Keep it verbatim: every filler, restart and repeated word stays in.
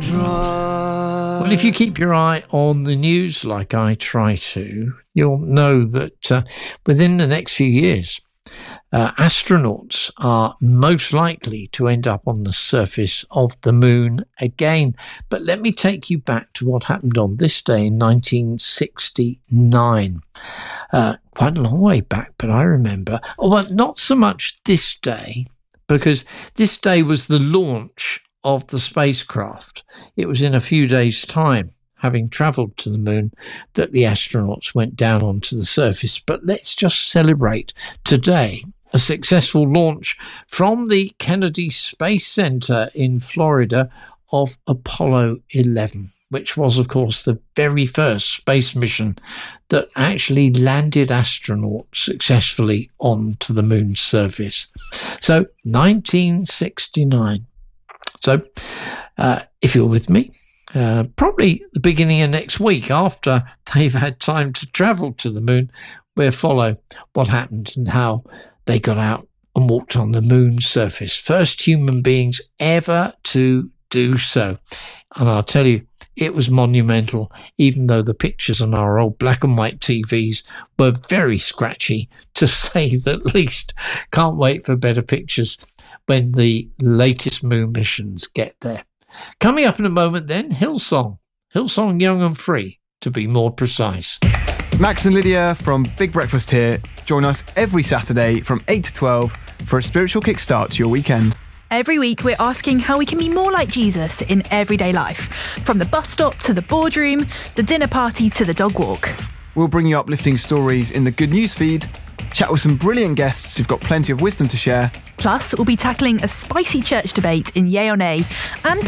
dry. Well, if you keep your eye on the news like I try to, you'll know that uh, within the next few years, uh, astronauts are most likely to end up on the surface of the moon again. But let me take you back to what happened on this day in nineteen sixty-nine. Uh, quite a long way back, but I remember. Oh, well, not so much this day, because this day was the launch of the spacecraft. It was in a few days' time, having travelled to the moon, that the astronauts went down onto the surface. But let's just celebrate today a successful launch from the Kennedy Space Center in Florida of Apollo eleven, which was, of course, the very first space mission that actually landed astronauts successfully onto the moon's surface. So, nineteen sixty-nine. So, uh, if you're with me, uh, probably the beginning of next week, after they've had time to travel to the moon, we'll follow what happened and how they got out and walked on the moon's surface. First human beings ever to do so. And I'll tell you, it was monumental, even though the pictures on our old black and white T Vs were very scratchy, to say the least. Can't wait for better pictures when the latest moon missions get there. Coming up in a moment then, Hillsong. Hillsong Young and Free, to be more precise. Max and Lydia from Big Breakfast here. Join us every Saturday from eight to twelve for a spiritual kickstart to your weekend. Every week, we're asking how we can be more like Jesus in everyday life, from the bus stop to the boardroom, the dinner party to the dog walk. We'll bring you uplifting stories in the Good News feed, chat with some brilliant guests who've got plenty of wisdom to share. Plus, we'll be tackling a spicy church debate in Yay or Nay, and